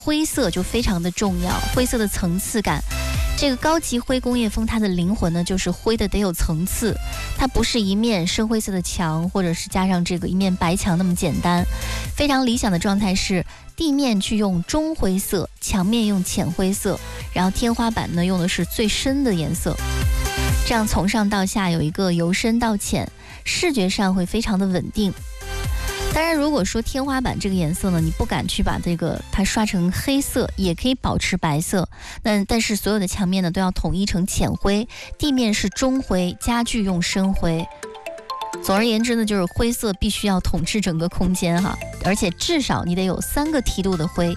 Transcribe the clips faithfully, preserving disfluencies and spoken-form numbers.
灰色就非常的重要，灰色的层次感。这个高级灰工业风，它的灵魂呢，就是灰的得有层次，它不是一面深灰色的墙，或者是加上这个一面白墙那么简单。非常理想的状态是地面去用中灰色，墙面用浅灰色，然后天花板呢用的是最深的颜色，这样从上到下有一个由深到浅，视觉上会非常的稳定。当然如果说天花板这个颜色呢，你不敢去把这个它刷成黑色，也可以保持白色，那但是所有的墙面呢都要统一成浅灰，地面是中灰，家具用深灰。总而言之呢，就是灰色必须要统治整个空间哈，而且至少你得有三个梯度的灰。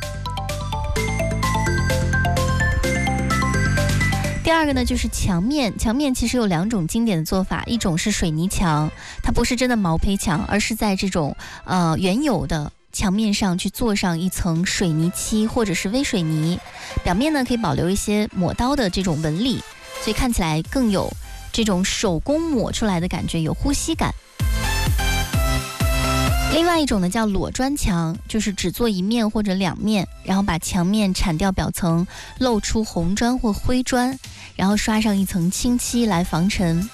第二个呢，就是墙面。墙面其实有两种经典的做法，一种是水泥墙，它不是真的毛坯墙，而是在这种呃原有的墙面上去做上一层水泥漆或者是微水泥，表面呢可以保留一些抹刀的这种纹理，所以看起来更有这种手工抹出来的感觉，有呼吸感。另外一种呢叫裸砖墙，就是只做一面或者两面，然后把墙面铲掉表层，露出红砖或灰砖，然后刷上一层清漆来防尘。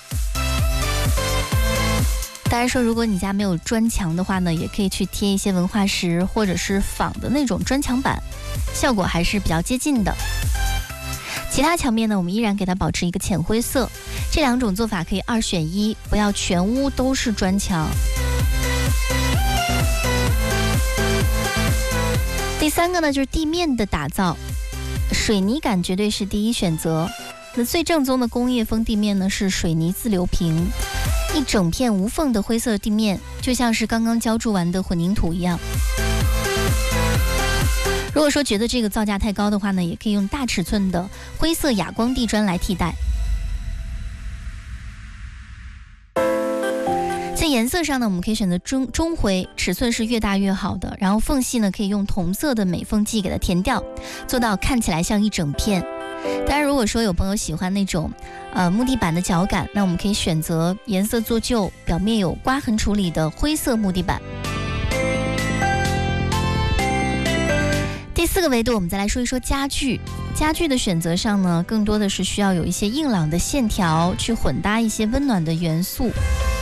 当然说如果你家没有砖墙的话呢，也可以去贴一些文化石或者是仿的那种砖墙板，效果还是比较接近的。其他墙面呢，我们依然给它保持一个浅灰色。这两种做法可以二选一，不要全屋都是砖墙。第三个呢，就是地面的打造，水泥感绝对是第一选择。那最正宗的工业风地面呢，是水泥自流平，一整片无缝的灰色地面，就像是刚刚浇筑完的混凝土一样。如果说觉得这个造价太高的话呢，也可以用大尺寸的灰色哑光地砖来替代。在颜色上呢，我们可以选择中中灰，尺寸是越大越好的，然后缝隙呢可以用同色的美缝剂给它填掉，做到看起来像一整片。当然如果说有朋友喜欢那种呃木地板的脚感，那我们可以选择颜色做旧，表面有刮痕处理的灰色木地板。第四个维度，我们再来说一说家具。家具的选择上呢，更多的是需要有一些硬朗的线条，去混搭一些温暖的元素。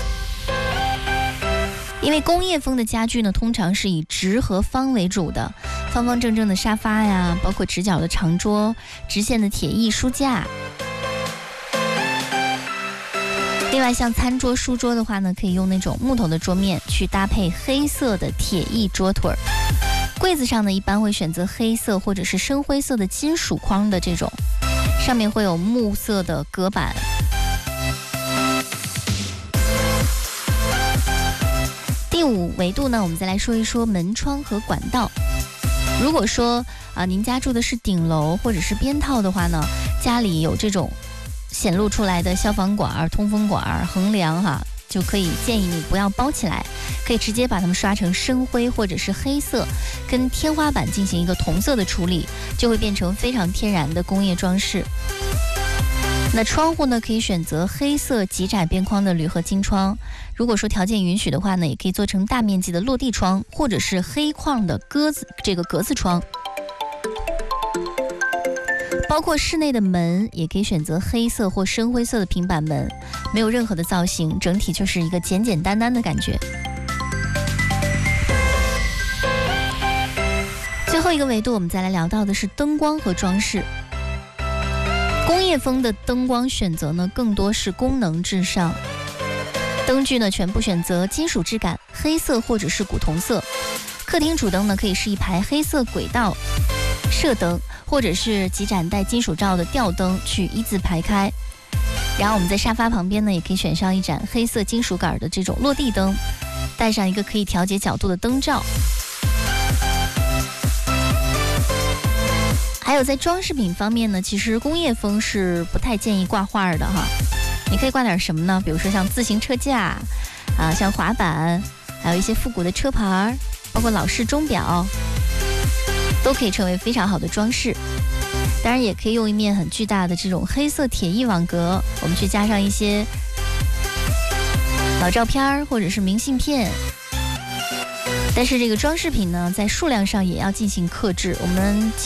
因为工业风的家具呢，通常是以直和方为主的，方方正正的沙发呀，包括直角的长桌、直线的铁艺书架。另外像餐桌、书桌的话呢，可以用那种木头的桌面去搭配黑色的铁艺桌腿儿。柜子上呢，一般会选择黑色或者是深灰色的金属框的这种，上面会有木色的隔板。第五维度呢，我们再来说一说门窗和管道。如果说啊、呃，您家住的是顶楼或者是边套的话呢，家里有这种显露出来的消防管、通风管、横梁哈，就可以建议你不要包起来，可以直接把它们刷成深灰或者是黑色，跟天花板进行一个同色的处理，就会变成非常天然的工业装饰。那窗户呢，可以选择黑色极窄边框的铝合金窗，如果说条件允许的话呢，也可以做成大面积的落地窗，或者是黑框的鸽子这个格子窗。包括室内的门也可以选择黑色或深灰色的平板门，没有任何的造型，整体就是一个简简单单的感觉。最后一个维度，我们再来聊到的是灯光和装饰。工业风的灯光选择呢，更多是功能至上。灯具呢，全部选择金属质感，黑色或者是古铜色。客厅主灯呢，可以是一排黑色轨道射灯，或者是几盏带金属罩的吊灯去一字排开。然后我们在沙发旁边呢，也可以选上一盏黑色金属杆的这种落地灯，带上一个可以调节角度的灯罩。还有在装饰品方面呢，其实工业风是不太建议挂画的哈。你可以挂点什么呢？比如说像自行车架啊，像滑板，还有一些复古的车牌，包括老式钟表，都可以成为非常好的装饰。当然也可以用一面很巨大的这种黑色铁艺网格，我们去加上一些老照片或者是明信片。但是这个装饰品呢，在数量上也要进行克制，我们